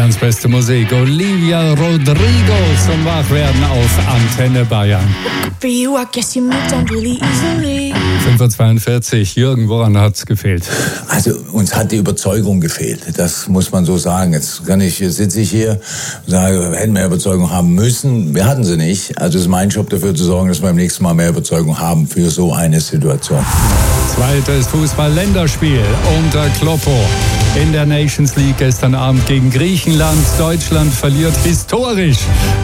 Bayerns beste Musik. Olivia Rodrigo zum Wachwerden auf Antenne Bayern. 5:42 Jürgen, woran hat's gefehlt? Also uns hat die Überzeugung gefehlt. Das muss man so sagen. Jetzt sitze ich hier und sage, hätten wir Überzeugung haben müssen. Wir hatten sie nicht. Also es ist mein Job, dafür zu sorgen, dass wir beim nächsten Mal mehr Überzeugung haben für so eine Situation. Zweites Fußball-Länderspiel unter Kloppo in der Nations League gestern Abend gegen Griechenland. Deutschland verliert historisch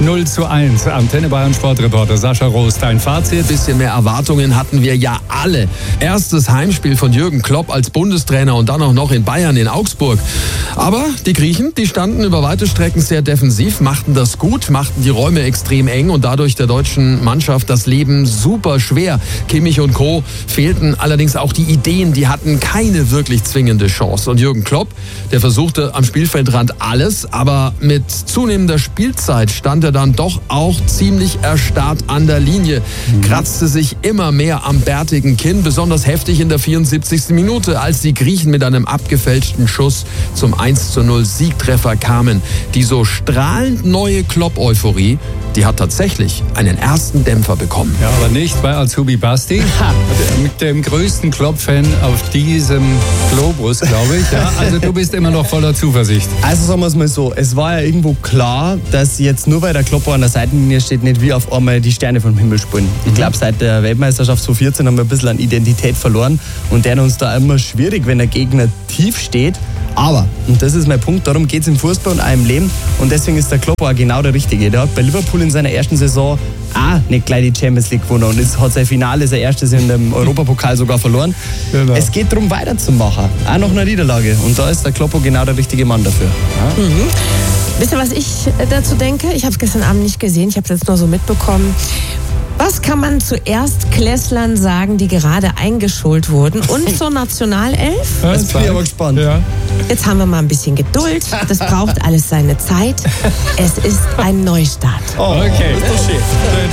0:1. Antenne Bayern Sportreporter Sascha Roos, dein Fazit? Ein bisschen mehr Erwartungen hatten wir ja alle. Erstes Heimspiel von Jürgen Klopp als Bundestrainer und dann auch noch in Bayern, in Augsburg. Aber die Griechen, die standen über weite Strecken sehr defensiv, machten das gut, machten die Räume extrem eng und dadurch der deutschen Mannschaft das Leben super schwer. Kimmich und Co. fehlten allerdings auch die Ideen, die hatten keine wirklich zwingende Chance. Und Jürgen Klopp, der versuchte am Spielfeldrand alles, aber mit zunehmender Spielzeit stand er dann doch auch ziemlich erstarrt an der Linie, kratzte sich immer mehr am bärtigen Kinn, besonders heftig in der 74. Minute, als die Griechen mit einem abgefälschten Schuss zum 1:0 Siegtreffer kamen. Die so strahlend neue Klopp-Euphorie, die hat tatsächlich einen ersten Dämpfer bekommen. Ja, aber nicht bei Azubi Basti, mit dem größten Klopp-Fan auf diesem Globus, glaube ich. Ja, also du bist immer noch voller Zuversicht. Also sagen wir es mal so, es war ja irgendwo klar, dass jetzt nur weil der Klopper an der Seitenlinie steht, nicht wie auf einmal die Sterne vom Himmel spielen. Ich glaube, seit der Weltmeisterschaft 2014 haben wir ein bisschen an Identität verloren und der uns da immer schwierig, wenn der Gegner tief steht. Aber, und das ist mein Punkt, darum geht es im Fußball und auch im Leben und deswegen ist der Klopp auch genau der Richtige. Der hat bei Liverpool in seiner ersten Saison auch nicht gleich die Champions League gewonnen und hat sein Finale, sein erstes in dem Europapokal sogar verloren. Genau. Es geht darum, weiterzumachen, auch nach einer Niederlage und da ist der Klopp genau der richtige Mann dafür. Ja? Wisst ihr, was ich dazu denke? Ich habe es gestern Abend nicht gesehen, ich habe es jetzt nur so mitbekommen. Was kann man zuerst Klässlern sagen, die gerade eingeschult wurden und zur Nationalelf? Jetzt bin ich aber gespannt. Ja. Jetzt haben wir mal ein bisschen Geduld. Das braucht alles seine Zeit. Es ist ein Neustart. Oh, okay, das ist schön.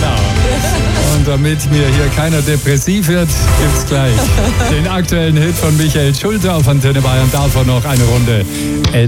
Genau. Und damit mir hier keiner depressiv wird, gibt's gleich den aktuellen Hit von Michael Schulte auf Antenne Bayern. Davon noch eine Runde